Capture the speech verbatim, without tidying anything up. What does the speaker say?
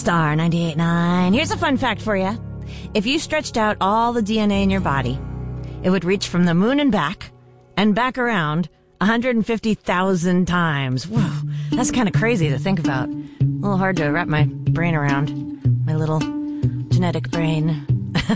Star ninety-eight point nine. Here's a fun fact for you. If you stretched out all the D N A in your body, it would reach from the moon and back and back around one hundred fifty thousand times. Whoa, that's kind of crazy to think about. A little hard to wrap my brain around. My little genetic brain.